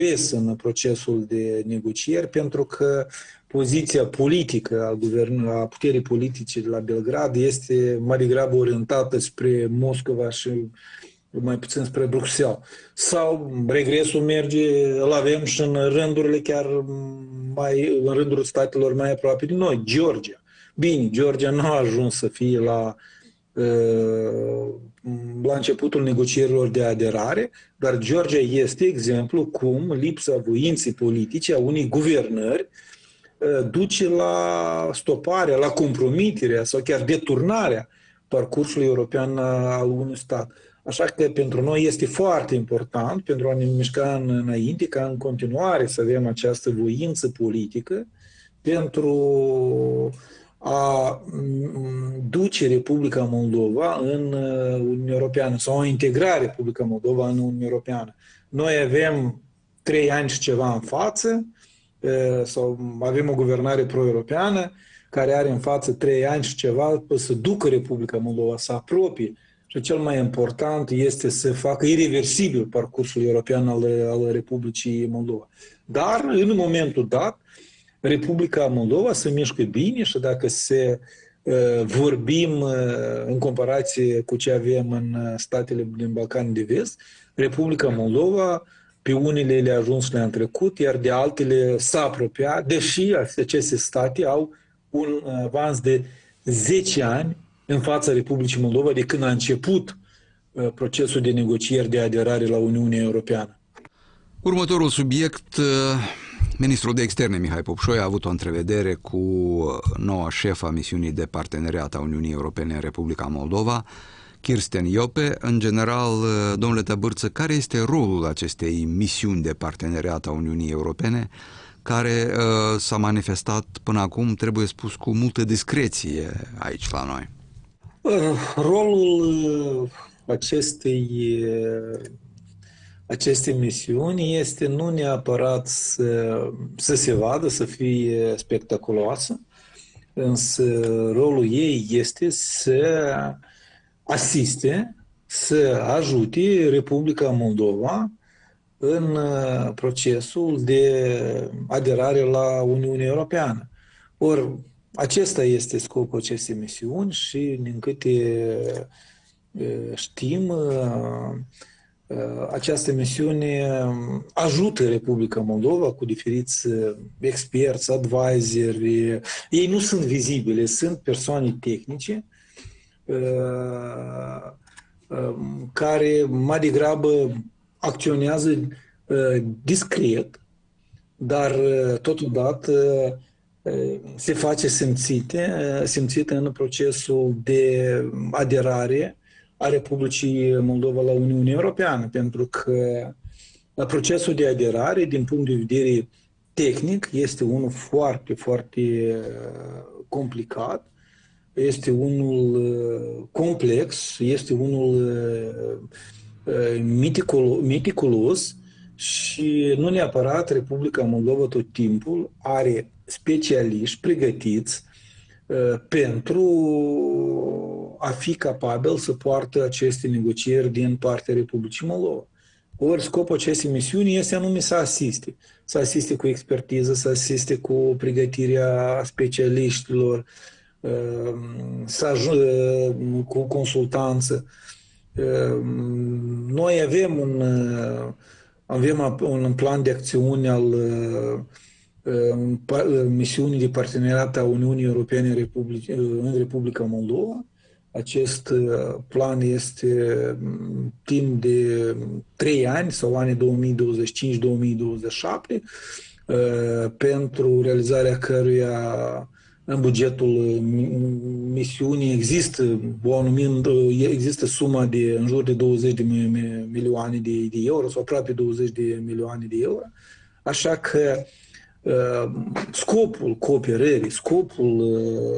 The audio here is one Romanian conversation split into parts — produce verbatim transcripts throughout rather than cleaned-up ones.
progres în procesul de negocieri, pentru că poziția politică a, guvern, a puterii politice de la Belgrad este mai degrabă orientată spre Moscova și mai puțin spre Bruxelles. Sau regresul merge, îl avem și în rândurile chiar mai, în rândul statelor mai aproape de noi, Georgia. Bine, Georgia nu a ajuns să fie la, la începutul negocierilor de aderare, dar Georgia este exemplu cum lipsa voinței politice a unei guvernări duce la stoparea, la compromiterea sau chiar deturnarea parcursului european al unui stat. Așa că pentru noi este foarte important, pentru a ne mișca înainte, ca în continuare să avem această voință politică pentru a duce Republica Moldova în Uniunea Europeană sau a integra Republica Moldova în Uniunea Europeană. Noi avem trei ani și ceva în față, sau avem o guvernare pro-europeană care are în față trei ani și ceva să ducă Republica Moldova, să apropie. Și cel mai important este să facă irreversibil parcursul european al, al Republicii Moldova. Dar, în momentul dat, Republica Moldova se mișcă bine și dacă se uh, vorbim uh, în comparație cu ce avem în statele din Balcanii de Vest, Republica Moldova pe unele le-a ajuns și le-a trecut, iar de altele s-a apropiat, deși aceste state au un avans de zece ani în fața Republicii Moldova de când a început uh, procesul de negocieri de aderare la Uniunea Europeană. Următorul subiect, uh, ministrul de externe Mihai Popșoi a avut o întrevedere cu noua șefă a misiunii de parteneriat a Uniunii Europene în Republica Moldova, Kirsten Iope. În general, uh, domnule Tăbârță, care este rolul acestei misiuni de parteneriat a Uniunii Europene, care uh, s-a manifestat până acum, trebuie spus, cu multă discreție aici la noi? Rolul acestei, acestei misiuni este nu neapărat să, să se vadă, să fie spectaculoasă, însă rolul ei este să asiste, să ajute Republica Moldova în procesul de aderare la Uniunea Europeană. Ori acesta este scopul acestei misiuni și, din câte știm, această misiune ajută Republica Moldova cu diferiți experți, advisori. Ei nu sunt vizibili, sunt persoane tehnice care mai degrabă acționează discret, dar totodată se face simțite, simțită în procesul de aderare a Republicii Moldova la Uniunea Europeană, pentru că procesul de aderare, din punct de vedere tehnic, este unul foarte, foarte complicat, este unul complex, este unul meticulos și nu neapărat Republica Moldova tot timpul are specialiști pregătiți uh, pentru a fi capabil să poartă aceste negocieri din partea Republicii Moldova. Ori scopul acestei misiuni este anume să asiste. Să asiste cu expertiză, să asiste cu pregătirea specialiștilor, uh, să ajute cu consultanță. Uh, noi avem un, uh, avem un plan de acțiune al misiunii de parteneriat a Uniunii Europene în Republica, în Republica Moldova. Acest plan este timp de trei ani sau anii două mii douăzeci și cinci două mii douăzeci și șapte, pentru realizarea căruia în bugetul misiunii există o anumită, există suma de în jur de douăzeci de milioane de, de euro sau aproape douăzeci de milioane de euro. Așa că scopul cooperării, scopul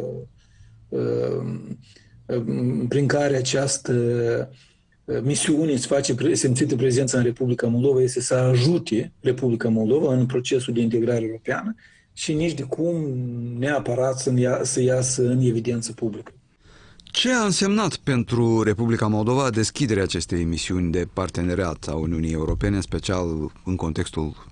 prin care această misiune îți face simțită prezența în Republica Moldova este să ajute Republica Moldova în procesul de integrare europeană și nici de cum neapărat să, ia, să iasă în evidență publică. Ce a însemnat pentru Republica Moldova deschiderea acestei misiuni de parteneriat a Uniunii Europene, în special în contextul